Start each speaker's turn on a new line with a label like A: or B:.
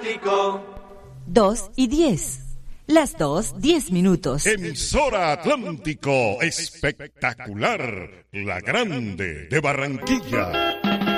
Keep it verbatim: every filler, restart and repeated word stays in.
A: Atlántico.
B: Dos y diez. Las dos, diez minutos.
C: Emisora Atlántico, espectacular, la grande de Barranquilla.